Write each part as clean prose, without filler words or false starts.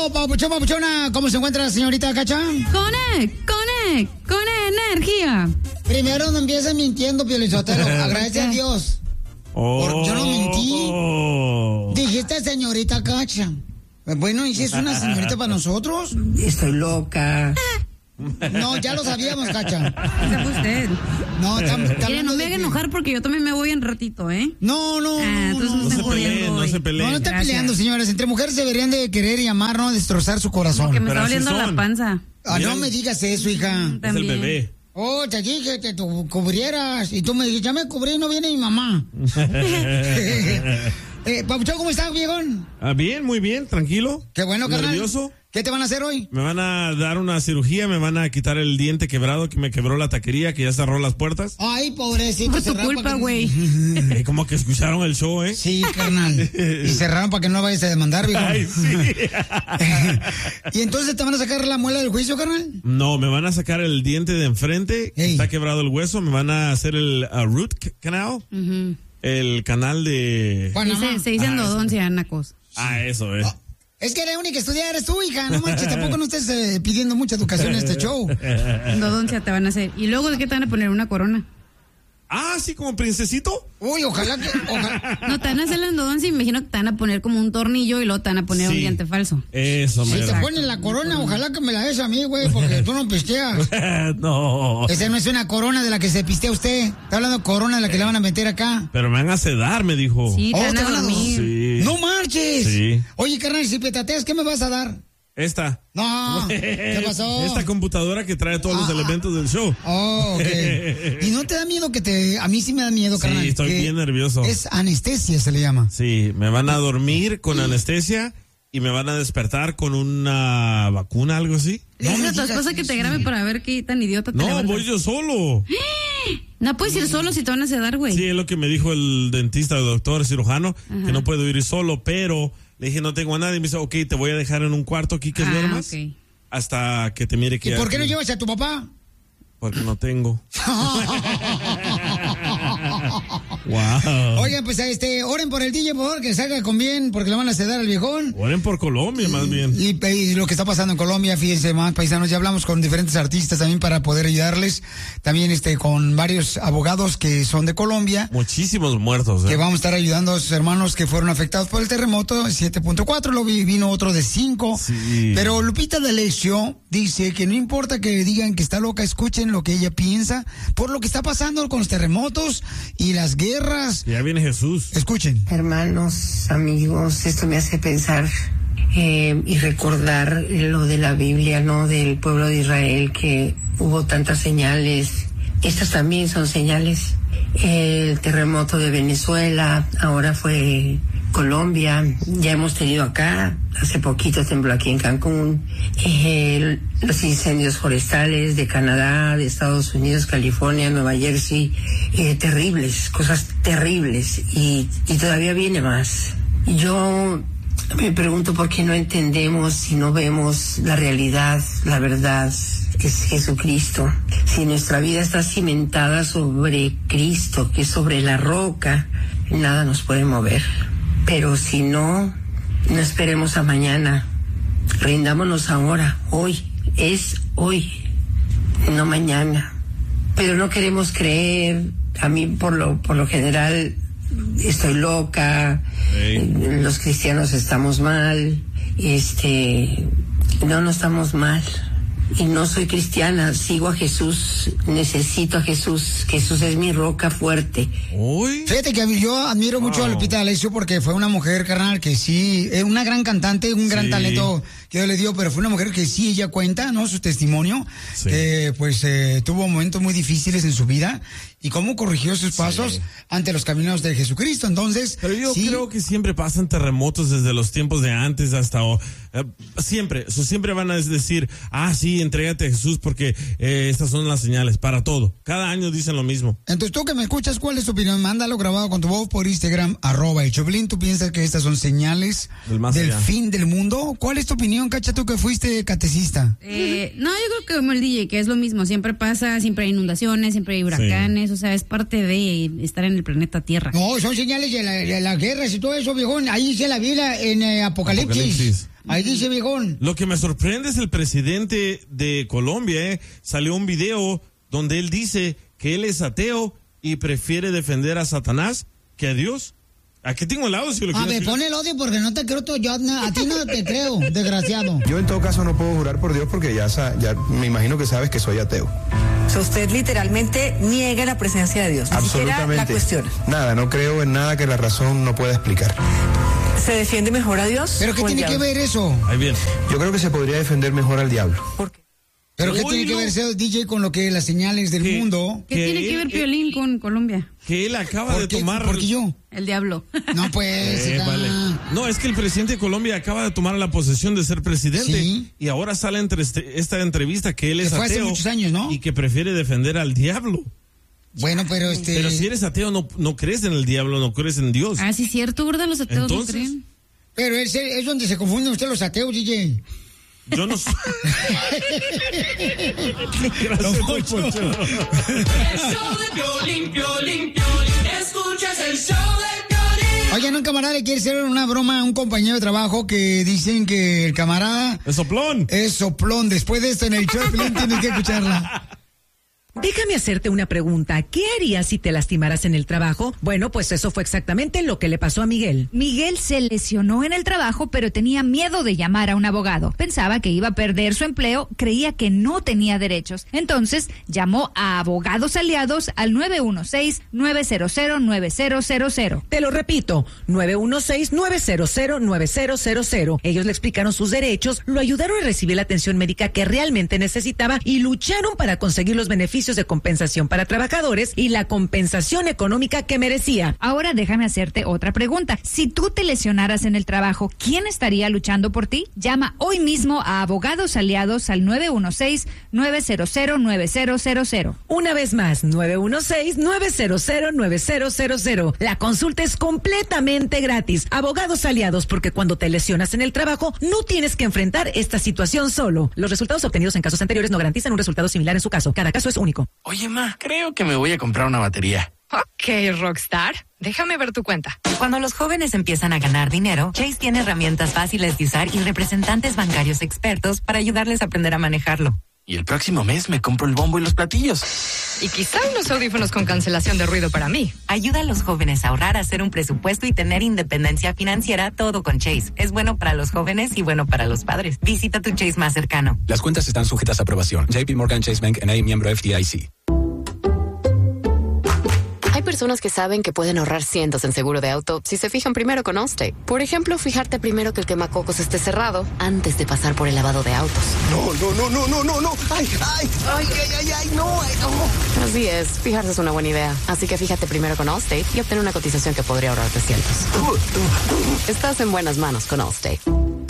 papuchona, ¿cómo se encuentra la señorita Cacha? Con energía. Primero no empieces mintiendo, Piolizotelo. Agradece a Dios. Yo no mentí. Dijiste señorita Cacha. Bueno, ¿y si es una señorita para nosotros? Estoy loca. No, ya lo sabíamos, Cacha. Ese fue usted. No, Mire, no me haga enojar porque yo también me voy en ratito, ¿eh? No. No se peleen. No están peleando, señores. Entre mujeres deberían de querer y amar, no destrozar su corazón. Porque me está doliendo la panza. No me digas eso, hija. Es el bebé. Oh, te dije que te cubrieras. Y tú me dijiste, ya me cubrí y no viene mi mamá. Papuchón, ¿cómo estás, viejón? Bien, muy bien, tranquilo. Qué bueno, carnal. ¿Nervioso? ¿Qué te van a hacer hoy? Me van a dar una cirugía, me van a quitar el diente quebrado que me quebró la taquería, que ya cerró las puertas. Ay, pobrecito. Por tu culpa, güey. Como que escucharon el show, ¿eh? Sí, carnal. Y cerraron para que no vayas a demandar, viejón. Ay, sí. ¿Y entonces te van a sacar la muela del juicio, carnal? No, me van a sacar el diente de enfrente, que está quebrado el hueso, me van a hacer el root canal. El canal de... Se dice endodoncia, nacos. Eso es. Es que la única estudiada eres tú, hija. No manches, tampoco no estés pidiendo mucha educación en este show. Endodoncia te van a hacer. ¿Y luego de qué te van a poner? ¿Una corona? Sí, como princesito. Uy, ojalá que... No, te van a hacer la endodoncia y me imagino que te van a poner como un tornillo y luego te van a poner un diente falso. Eso, Si te ponen la corona, ojalá que me la des a mí, güey, porque tú no pisteas. No. Esa no es una corona de la que se pistea usted. Está hablando de corona de la que le van a meter acá. Pero me van a sedar, me dijo. Sí, te van a dormir. Sí. ¡No marches! Sí. Oye, carnal, si petateas, ¿qué me vas a dar? Esta. No, ¿qué pasó? Esta computadora que trae todos los elementos del show. Oh, ok. ¿Y no te da miedo que te... A mí sí me da miedo, carnal. Sí, estoy bien nervioso. Es anestesia, se le llama. Sí, me van a dormir con anestesia y me van a despertar con una vacuna, algo así. Dile a tu esposa que te grabe para ver qué tan idiota te levantas. Voy yo solo. No puedes ir solo si te van a sedar, güey. Sí, es lo que me dijo el dentista, el doctor, el cirujano, que no puedo ir solo, pero... Le dije, no tengo a nadie. Y me dice, ok, te voy a dejar en un cuarto aquí que duermas. Okay. Hasta que te mire que... ¿Y por qué no llevas a tu papá? Porque no tengo. Wow. Oigan, pues oren por el DJ, por favor, que salga con bien, porque le van a sedar al viejón. Oren por Colombia, más bien. Y lo que está pasando en Colombia, fíjense más, paisanos, ya hablamos con diferentes artistas también para poder ayudarles. También con varios abogados que son de Colombia. Muchísimos muertos. Que vamos a estar ayudando a sus hermanos que fueron afectados por el terremoto, 7.4, lo vino otro de 5. Sí. Pero Lupita D'Alessio dice que no importa que digan que está loca, escuchen lo que ella piensa por lo que está pasando con los terremotos y las guerras. Ya viene Jesús. Escuchen. Hermanos, amigos, esto me hace pensar y recordar lo de la Biblia, ¿no? Del pueblo de Israel, que hubo tantas señales. Estas también son señales. El terremoto de Venezuela, ahora fue Colombia, ya hemos tenido acá, hace poquito tembló aquí en Cancún, los incendios forestales de Canadá, de Estados Unidos, California, Nueva Jersey, terribles, cosas terribles, y todavía viene más. Yo me pregunto por qué no entendemos si no vemos la realidad, la verdad, que es Jesucristo. Si nuestra vida está cimentada sobre Cristo, que es sobre la roca, nada nos puede mover. Pero si no esperemos a mañana. Rindámonos ahora, hoy, es hoy, no mañana. Pero no queremos creer. A mí, por lo general, estoy loca. Los cristianos estamos mal. No estamos mal. Y no soy cristiana, sigo a Jesús, necesito a Jesús. Jesús es mi roca fuerte. ¿Uy? Fíjate que yo admiro mucho a Lupita D'Alessio porque fue una mujer, carnal, que sí, es una gran cantante, un gran talento que Dios le dio, pero fue una mujer que sí, ella cuenta, ¿no? Su testimonio, tuvo momentos muy difíciles en su vida y cómo corrigió sus pasos ante los caminos de Jesucristo. Entonces, pero yo creo que siempre pasan terremotos desde los tiempos de antes hasta siempre van a decir, sí, entrégate a Jesús porque estas son las señales para todo. Cada año dicen lo mismo. Entonces, tú que me escuchas, ¿cuál es tu opinión? Mándalo grabado con tu voz por Instagram, @elchoplin. ¿Tú piensas que estas son señales del fin del mundo? ¿Cuál es tu opinión, Cacha, tú que fuiste catecista? No, yo creo que como el DJ, que es lo mismo. Siempre pasa, siempre hay inundaciones, siempre hay huracanes. O sea, es parte de estar en el planeta Tierra. No, son señales de las guerras y todo eso, viejón. Ahí dice la Biblia en Apocalipsis. Ahí dice, viejón. Lo que me sorprende es el presidente de Colombia, salió un video donde él dice que él es ateo y prefiere defender a Satanás que a Dios. Aquí tengo el audio si lo quieres. A ver, pon el audio porque no te creo yo, a ti no te creo, desgraciado. Yo en todo caso no puedo jurar por Dios porque ya me imagino que sabes que soy ateo. O sea, usted literalmente niega la presencia de Dios. Ni Absolutamente. siquiera la cuestiona. Nada, no creo en nada que la razón no pueda explicar. ¿Se defiende mejor a Dios? ¿Pero qué tiene que ver eso? Ahí viene. Yo creo que se podría defender mejor al diablo. ¿Por qué? ¿Pero qué tiene que ver ese DJ con lo que las señales del mundo? ¿Qué tiene que ver Piolín con Colombia? Que él acaba de tomar... ¿Por qué yo? El diablo. No, pues... Vale. No, es que el presidente de Colombia acaba de tomar la posesión de ser presidente. Sí. Y ahora sale entre esta entrevista que él es fue ateo. hace muchos años, ¿no? Y que prefiere defender al diablo. Bueno, pero Pero si eres ateo, no crees en el diablo, no crees en Dios. Ah, sí, cierto, ¿verdad? Los ateos Entonces, no creen. Pero es donde se confunden ustedes los ateos, DJ. Yo no soy... Gracias, Poncho. El show de Piolín, Piolín, Piolín. Escuchas el show de Piolín. Oigan, un camarada le quiere hacer una broma a un compañero de trabajo que dicen que el camarada... Es soplón. Es soplón. Después de esto en el show de Piolín tienes que escucharla. Déjame hacerte una pregunta. ¿Qué harías si te lastimaras en el trabajo? Bueno, pues eso fue exactamente lo que le pasó a Miguel. Miguel se lesionó en el trabajo, pero tenía miedo de llamar a un abogado. Pensaba que iba a perder su empleo, creía que no tenía derechos. Entonces, llamó a Abogados Aliados al 916-900-9000. Te lo repito, 916-900-9000. Ellos le explicaron sus derechos, lo ayudaron a recibir la atención médica que realmente necesitaba y lucharon para conseguir los beneficios de compensación para trabajadores y la compensación económica que merecía. Ahora déjame hacerte otra pregunta. Si tú te lesionaras en el trabajo, ¿quién estaría luchando por ti? Llama hoy mismo a Abogados Aliados al 916-900-9000. Una vez más, 916-900-9000. La consulta es completamente gratis. Abogados Aliados, porque cuando te lesionas en el trabajo, no tienes que enfrentar esta situación solo. Los resultados obtenidos en casos anteriores no garantizan un resultado similar en su caso. Cada caso es único. Oye, ma, creo que me voy a comprar una batería. Ok, Rockstar. Déjame ver tu cuenta. Cuando los jóvenes empiezan a ganar dinero, Chase tiene herramientas fáciles de usar y representantes bancarios expertos para ayudarles a aprender a manejarlo. Y el próximo mes me compro el bombo y los platillos. Y quizá unos audífonos con cancelación de ruido para mí. Ayuda a los jóvenes a ahorrar, a hacer un presupuesto y tener independencia financiera, todo con Chase. Es bueno para los jóvenes y bueno para los padres. Visita tu Chase más cercano. Las cuentas están sujetas a aprobación. JP Morgan Chase Bank N.A., miembro FDIC. Hay personas que saben que pueden ahorrar cientos en seguro de auto si se fijan primero con Allstate. Por ejemplo, fijarte primero que el quemacocos esté cerrado antes de pasar por el lavado de autos. No. Ay, no. Así es, fijarse es una buena idea. Así que fíjate primero con Allstate y obtén una cotización que podría ahorrarte cientos. Estás en buenas manos con Allstate.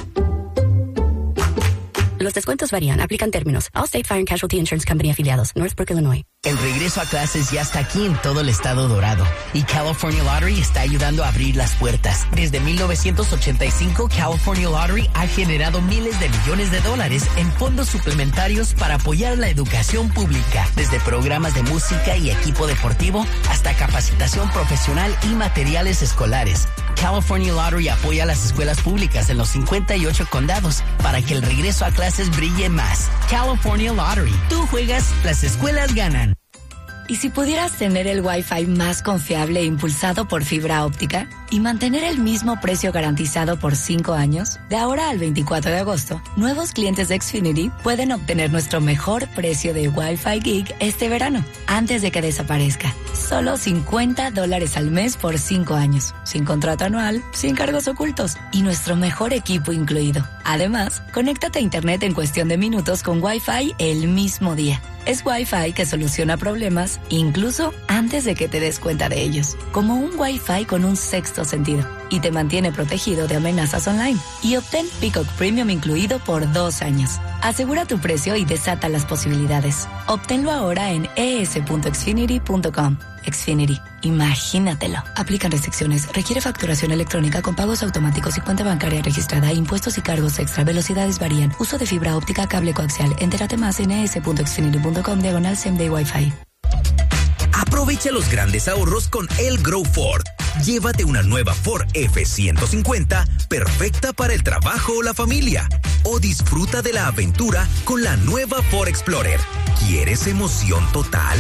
Los descuentos varían, aplican términos. Allstate Fire and Casualty Insurance Company afiliados, Northbrook, Illinois. El regreso a clases ya está aquí en todo el estado dorado y California Lottery está ayudando a abrir las puertas. Desde 1985, California Lottery ha generado miles de millones de dólares en fondos suplementarios para apoyar la educación pública, desde programas de música y equipo deportivo hasta capacitación profesional y materiales escolares. California Lottery apoya a las escuelas públicas en los 58 condados para que el regreso a clases brille más. California Lottery. Tú juegas, las escuelas ganan. ¿Y si pudieras tener el Wi-Fi más confiable e impulsado por fibra óptica y mantener el mismo precio garantizado por 5 años? De ahora al 24 de agosto, nuevos clientes de Xfinity pueden obtener nuestro mejor precio de Wi-Fi Gig este verano, antes de que desaparezca. Solo $50 al mes por 5 años, sin contrato anual, sin cargos ocultos y nuestro mejor equipo incluido. Además, conéctate a Internet en cuestión de minutos con Wi-Fi el mismo día. Es Wi-Fi que soluciona problemas incluso antes de que te des cuenta de ellos. Como un Wi-Fi con un sexto sentido. Y te mantiene protegido de amenazas online. Y obtén Peacock Premium incluido por 2 años. Asegura tu precio y desata las posibilidades. Obténlo ahora en es.xfinity.com. Xfinity. Imagínatelo. Aplican restricciones. Requiere facturación electrónica con pagos automáticos y cuenta bancaria registrada. Impuestos y cargos extra. Velocidades varían. Uso de fibra óptica, cable coaxial. Entérate más en es.xfinity.com/same day Wi-Fi. Aprovecha los grandes ahorros con El Grow Ford. Llévate una nueva Ford F-150 perfecta para el trabajo o la familia. O disfruta de la aventura con la nueva Ford Explorer. ¿Quieres emoción total?